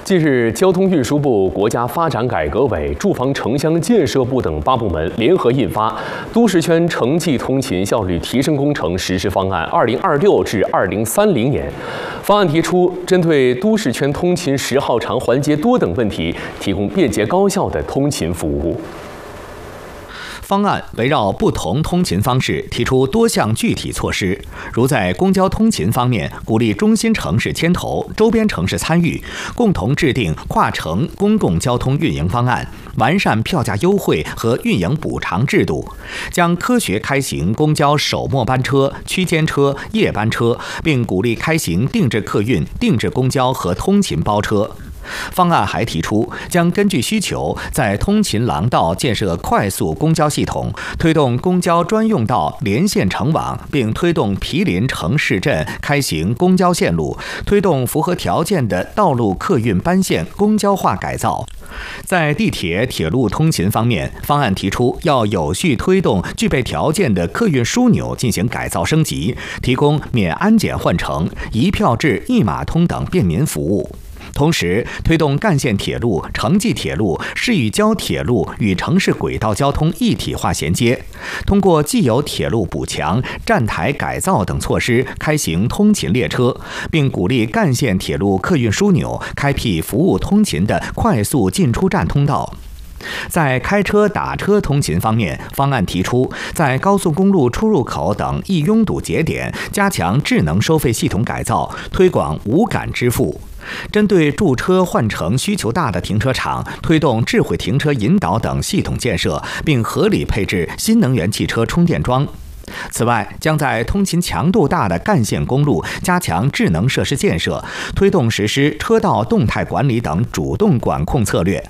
近日，交通运输部、国家发展改革委、住房城乡建设部等8部门联合印发《都市圈城际通勤效率提升工程实施方案 （2026至2030年）》。方案提出，针对都市圈通勤时耗长、环节多等问题，提供便捷高效的通勤服务。 方案围绕不同通勤方式提出多项具体措施，如在公交通勤方面，鼓励中心城市牵头，周边城市参与，共同制定跨城公共交通运营方案，完善票价优惠和运营补偿制度，将科学开行公交首末班车、区间车、夜班车，并鼓励开行定制客运、定制公交和通勤包车。方案还提出，将根据需求，在通勤廊道建设快速公交系统，推动公交专用道连线成网，并推动毗邻城市镇开行公交线路，推动符合条件的道路客运班线公交化改造。在地铁、铁路通勤方面，方案提出要有序推动具备条件的客运枢纽进行改造升级，提供免安检换乘、一票制、一码通等便民服务。同时，推动干线铁路、城际铁路、市域交铁路与城市轨道交通一体化衔接，通过既有铁路补强、站台改造等措施开行通勤列车，并鼓励干线铁路客运枢纽开辟服务通勤的快速进出站通道。在开车打车通勤方面，方案提出，在高速公路出入口等易拥堵节点加强智能收费系统改造，推广无感支付。针对驻车换乘需求大的停车场，推动智慧停车引导等系统建设，并合理配置新能源汽车充电桩。此外，将在通勤强度大的干线公路加强智能设施建设，推动实施车道动态管理等主动管控策略。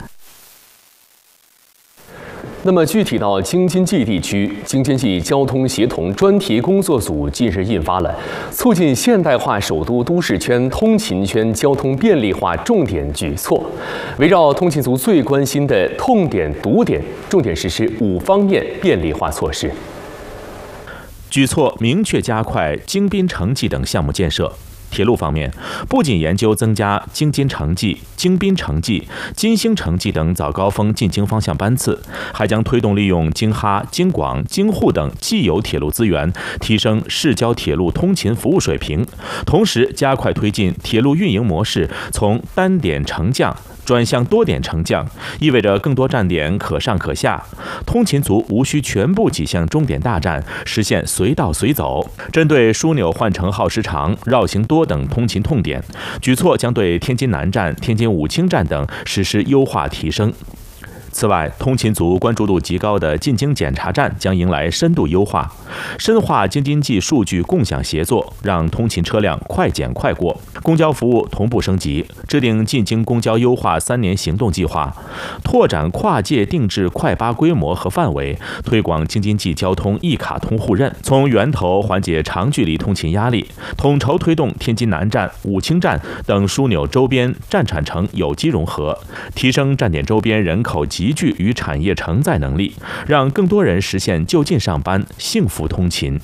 那么具体到京津冀地区，京津冀交通协同专题工作组近日印发了《促进现代化首都都市圈通勤圈交通便利化重点举措》，围绕通勤族最关心的痛点、堵点，重点实施5方面便利化措施。 举措明确加快京滨城际等项目建设。铁路方面，不仅研究增加京津城际、京滨城际、京兴城际等早高峰进京方向班次，还将推动利用京哈、京广、京沪等既有铁路资源，提升市郊铁路通勤服务水平，同时加快推进铁路运营模式从单点乘降转向多点乘降，意味着更多站点可上可下，通勤族无需全部挤向终点大站，实现随到随走。针对枢纽换乘耗时长、绕行多等通勤痛点，举措将对天津南站、天津武清站等实施优化提升。此外，通勤族关注度极高的进京检查站将迎来深度优化，深化京津冀数据共享协作，让通勤车辆快检快过。公交服务同步升级，制定进京公交优化3年行动计划，拓展跨界定制快巴规模和范围，推广京津冀交通一卡通互认，从源头缓解长距离通勤压力，统筹推动天津南站、武清站等枢纽周边站产城有机融合，提升站点周边人口集聚与产业承载能力，让更多人实现就近上班、幸福通勤。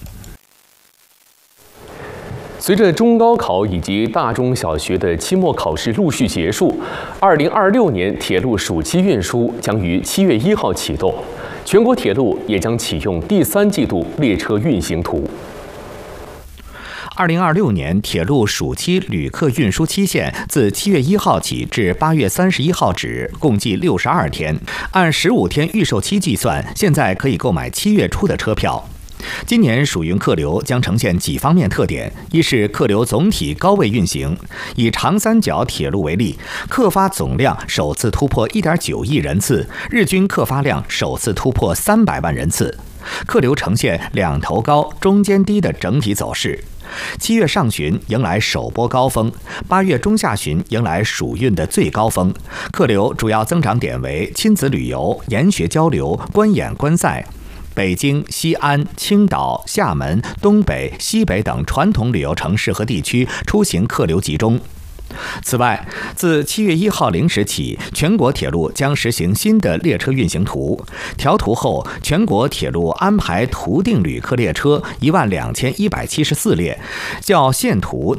随着中高考以及大中小学的期末考试陆续结束，2026年铁路暑期运输将于7月1号启动，全国铁路也将启用第3季度列车运行图。 2026年铁路暑期旅客运输期限自7月1号起至8月31号止，共计62天。按15天预售期计算，现在可以购买7月初的车票。今年暑运客流将呈现几方面特点：一是客流总体高位运行，以长三角铁路为例，客发总量首次突破1.9亿人次，日均客发量首次突破300万人次，客流呈现两头高、中间低的整体走势。7月上旬迎来首波高峰，8月中下旬迎来暑运的最高峰，客流主要增长点为亲子旅游、研学交流、观演观赛。北京、西安、青岛、厦门、东北、西北等传统旅游城市和地区出行客流集中。此外，自7月1号0时起，全国铁路将实行新的列车运行图。调图后，全国铁路安排图定旅客列车12174列，较现图